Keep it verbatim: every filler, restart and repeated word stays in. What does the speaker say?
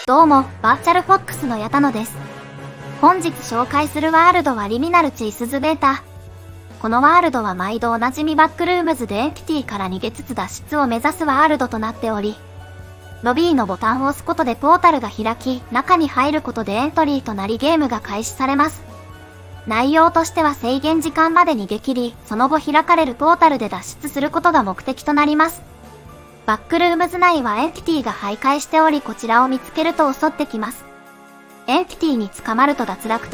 どうも、バーチャルフォックスの矢田野です。本日紹介するワールドはリミナルチースズベータ。このワールドは毎度おなじみバックルームズでエンティティから逃げつつ脱出を目指すワールドとなっており、ロビーのボタンを押すことでポータルが開き、中に入ることでエントリーとなりゲームが開始されます。内容としては制限時間まで逃げ切り、その後開かれるポータルで脱出することが目的となります。バックルームズ内はエンティティが徘徊しており、こちらを見つけると襲ってきます。エンティティに捕まると脱落と